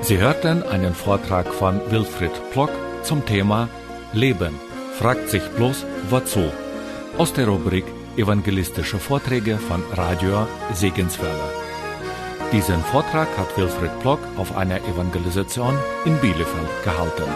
Sie hörten einen Vortrag von Wilfried Plock zum Thema Leben, fragt sich bloß wozu, aus der Rubrik Evangelistische Vorträge von Radio Segenswelle. Diesen Vortrag hat Wilfried Plock auf einer Evangelisation in Bielefeld gehalten.